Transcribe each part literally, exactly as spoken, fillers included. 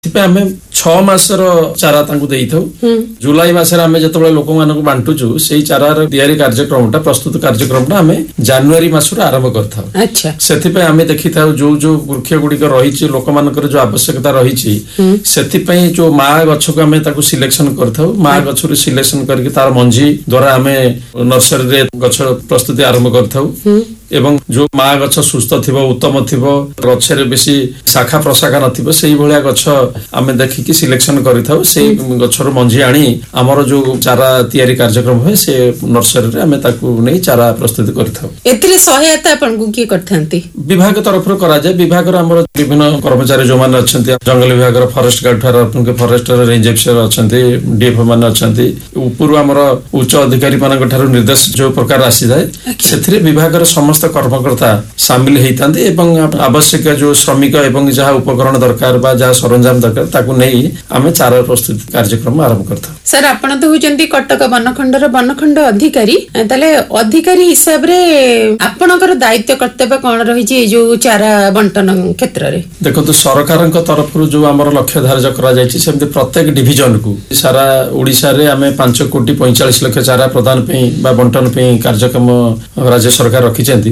आम छह मासर चारा जुलाई मास जो लोक मान बांटुचु से चारार तैयारी कार्यक्रम प्रस्तुत कार्यक्रम आम जानुआरी मास आरंभ कर आम देखी था जो जो वृक्ष गुड़िक रही लोक मान जो आवश्यकता रही जो माँ गछ को आम सिलेक्शन कर माँ गछ सिलेक्शन कर तार मंजी द्वारा आम नर्सरी गछ प्रस्तुति आरंभ कर एवं जो माँ गछ सुस्थ थी उत्तम थी गचर बेसी शाखा प्रशाखा नथिबो सेही भलिया गछ आमे देखिकी सिलेक्शन करिथाउ से गछर मंजी आनी हमर जो चारा तैयारी कार्यक्रम होय से नर्सरी रे आमे ताकू नै चारा प्रस्तुत करिथाउ। एतरे सहायता आपन को की करथांती विभाग तरफ रो करा जाय। विभाग रो हमर विभिन्न कर्मचारी जो मान अछंती जंगल विभाग रो फॉरेस्ट गार्ड थार अपन के फॉरेस्टर रेंज अफसर अछंती डीएफ मान अछंती ऊपर हमर उच्च अधिकारी मान थारो निर्देश जो प्रकार आसी जाय सेथरे विभाग रो समस्त कर्मकर्ता शामिल होती एवं आवश्यक जो श्रमिक एवं जहाँ उपकरण दरकार बा जहाँ सरंजाम दरकार ताकू नहीं आम चारा प्रस्तुति कार्यक्रम आरंभ करता। सर आपण तो होचंती कटक वनखंडर वनखंड अधिकारी ताले अधिकारी हिसाब रे आपणकर दायित्व कर्तव्य कोन रही छी जो चारा बंटन क्षेत्र रे देखो तो सरकार तरफ जो आमर लक्ष्य धार्य करा जायछि सेमते प्रत्येक डिविजन को सारा ओडिसा रे आमे पांच कोटी पैंतालीस लाख चारा प्रदान पे बा बंटन पे कार्यक्रम राज्य सरकार रखिछंती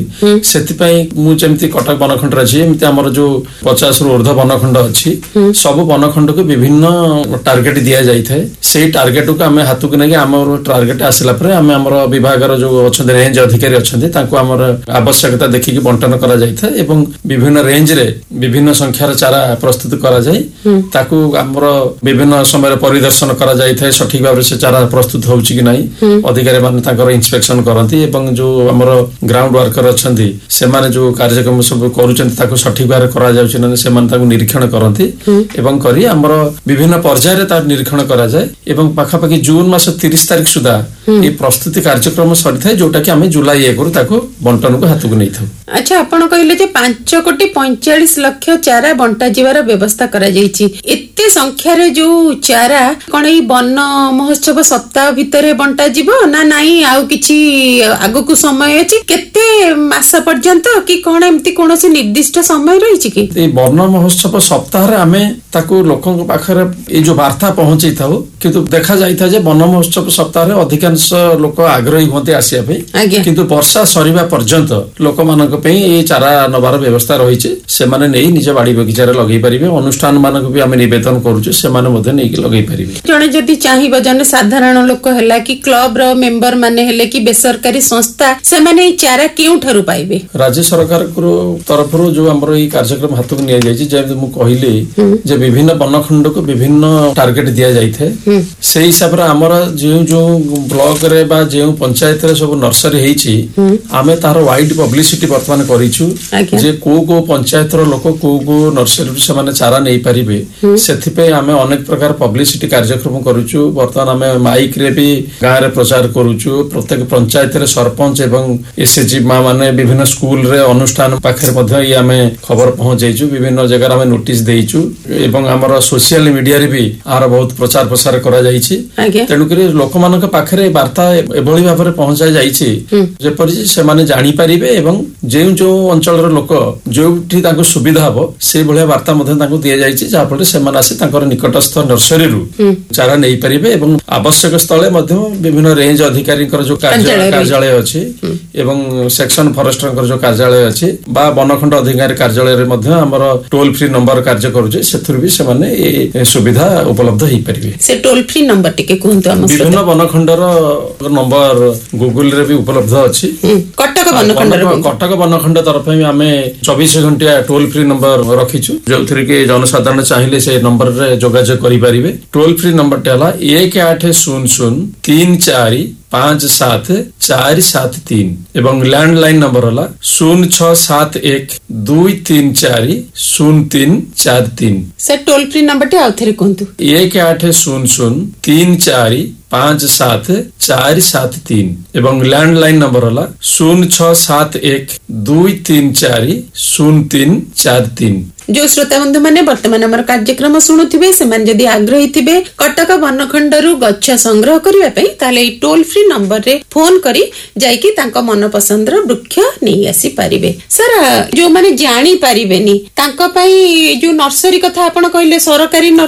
से कटक वनखंड रही जो पचास रु ऊर्ध्व वनखंड अच्छी सब वनखंड को विभिन्न टार्गेट दि जाए से टार्गेट को आम हाथ को नहीं आम टार्गेट आसला विभाग जो अच्छा रेंज अधिकारी अच्छा आवश्यकता देखिकी बंटन कर विभिन्न रेंज रे विभिन्न संख्यार चारा प्रस्तुत कर विभिन्न समय परिदर्शन कर सठिक भाव से चारा प्रस्तुत हो अधिकारी मान इंस्पेक्शन करती जो आम ग्राउंड वर्कर अछंती सेमाने जो कार्यक्रम सब करूछन ताको सठिक भाव करा जाउछ न सेमान ताको निरीक्षण करंती एवं करी हमर विभिन्न पर्याय रे तार निरीक्षण करा जाय एवं पाखा पाखी जून मास तीस तारिख सुधा ए प्रस्तुति कार्यक्रम सरी थाय जोटा कि हमें जुलाई एक रु ताको बंटन को हाथ को नै थाउ। अच्छा आपण कहले जे पांच कोटी पैंतालीस लाख चारा बंटा जीवार व्यवस्था करा जायछि एते संख्या रे जो चारा कोन ई वन महोत्सव सप्ताह भितरे बंटा जीवो ना नाही आउ किछि आगो को समय अछि केते मास पर्यंत कि कोन एम्ति कोनोसी निर्दिष्ट समय रही कि ए वन महोत्सव सप्ताह रे आमे ताको लोकन पाखरे ए जो वार्ता पहुंची थाउ किंतु देखा जाई था जे वन महोत्सव सप्ताह रे अधिकांश लोक आग्रही होते आसिया पे किंतु वर्षा सरीबा पर्यंत लोक मानक पे ए चारा नबार व्यवस्था रही छे से माने नै निज बाड़ी बगीचा रे लगै परिबे अनुष्ठान मानक भी आमे निवेदन करूछु से माने मध्ये नै कि लगै परिबे जने जदी चाहिबो जने साधारण लोक हला कि क्लब रो मेंबर माने हेले कि बेसरकारी संस्था से माने चारा केउ ठरु पाइबे राज्य सरकार को तरफ जो हमर ई कार्यक्रम हाथ को निया जायछि जे मु कहिले जे विभिन्न वनखंड को विभिन्न टार्गेट दिया जाय थे से हिसाब रे हमर जो जो ब्लॉक रे बा जो पंचायत रे सब नर्सरी हेछि आमे तार वाइड पब्लिसिटी वर्तमान करिछु जे को को पंचायत रो लोक को को नर्सरी से माने चारा नै परिबे सेथि पे आमे अनेक प्रकार पब्लिसिटी कार्यक्रम करूछु वर्तमान आमे माइक रे भी गां रे प्रचार करूछु प्रत्येक पंचायत रे सरपंच एवं एसएचजी मा माने विभिन्न स्कूल रे अनुष्ठान पाखरे मध्ये ई आमे खबर पहुंचैछु विभिन्न जगह आमे नोटिस देइछु एवं हमर सोशल मीडिया रे भी आर बहुत प्रचार प्रसार करा जाइछि तेनु करी लोक मानक पाखरे वार्ता एभली भाबरे पहुंचा जाइछि जेपरि से माने जानि परिबे एवं जे जो अंचल रे लोक जोठी ताको सुविधा हबो से भलिया वार्ता मध्ये ताको दिया जाइछि जा फले से माने आसी ताकर निकटस्थ नर्सरी रु चारा नै परिबे एवं आवश्यक स्थले मध्ये विभिन्न रेंज अधिकारी जो कार्यालय अछि एवं सेक्शन फॉरेस्टर जो कार्यालय अछि बा वनखंड अधिकारी कार्यालय रे मध्ये हमर टोल फ्री नंबर कार्य करूजे सेथुर भी से माने ए सुविधा उपलब्ध हेइ परिबे से टोल फ्री नंबर टिके कोनतो हम विभिन्न वनखंडर नंबर गूगल रे भी उपलब्ध अछि कटक वनखंड कटक वनखंड तरफ आमे चौबीस घंटा टोल फ्री नंबर रखिछु जोथरि के जनसाधारण चाहिले से नंबर रे जोगाजोग करि परिबे। टोल फ्री नंबर टेला एक आठ शून्य शून्य तीन चार पांच सात चार सात तीन एवं लैंडलाइन नंबर होला शून्य छह सात एक दुई तीन चार शून्य तीन चार तीन। सर टोल फ्री नंबर टे आउथरे कोंतु एक आठ शून्य शून्य तीन चार पांच सात चार सात तीन एवं लैंडलाइन नंबर होला शून्य छह सात एक दुई तीन चार शून्य तीन चार तीन। जो श्रोता बंधु मैंने वर्तमान आम कार्यक्रम शुणुवे से जदि आग्रही थे कटक वनखंडरू गछ संग्रह करने टोल फ्री नंबर रे फोन करी जाइकी तांको मन पसंद वृक्ष नहीं आसी पारिबे। सर जो माने जानी पारिबेनी तांको पई जो नर्सरी कथा आपण कहले सरकारी